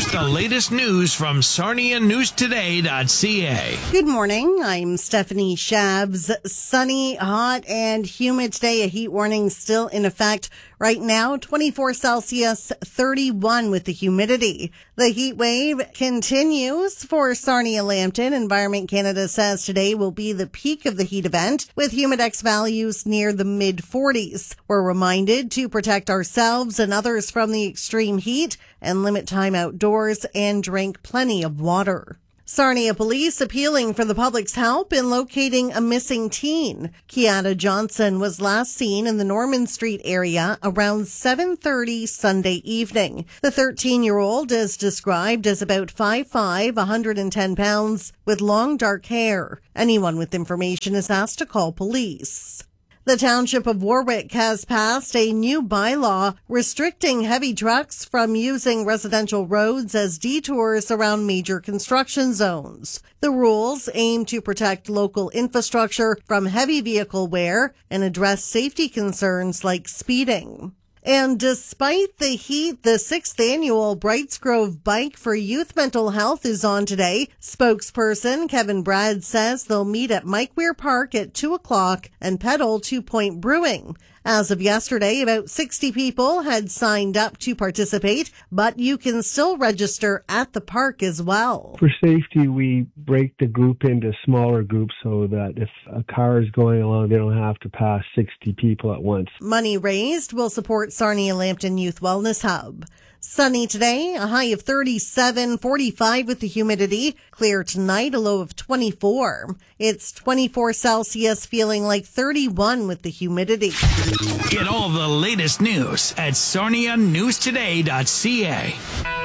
The latest news from SarniaNewsToday.ca. Good morning. I'm Stephanie Shabs. Sunny, hot, and humid today. A heat warning still in effect right now. 24 Celsius, 31 with the humidity. The heat wave continues for Sarnia Lambton. Environment Canada says today will be the peak of the heat event with humidex values near the mid-40s. We're reminded to protect ourselves and others from the extreme heat and limit time outdoors and drink plenty of water. Sarnia police appealing for the public's help in locating a missing teen. Kiana Johnson was last seen in the Norman Street area around 7:30 Sunday evening. The 13-year-old is described as about 5'5", 110 pounds, with long dark hair. Anyone with information is asked to call police. The Township of Warwick has passed a new bylaw restricting heavy trucks from using residential roads as detours around major construction zones. The rules aim to protect local infrastructure from heavy vehicle wear and address safety concerns like speeding. And despite the heat, the 6th annual Brights Grove Bike for Youth Mental Health is on today. Spokesperson Kevin Brad says they'll meet at Mike Weir Park at 2 o'clock and pedal 2 Point Brewing. As of yesterday, about 60 people had signed up to participate, but you can still register at the park as well. For safety, we break the group into smaller groups so that if a car is going along, they don't have to pass 60 people at once. Money raised will support Sarnia Lambton Youth Wellness Hub. Sunny today, a high of 37, 45 with the humidity. Clear tonight, a low of 24. It's 24 Celsius, feeling like 31 with the humidity. Get all the latest news at SarniaNewsToday.ca.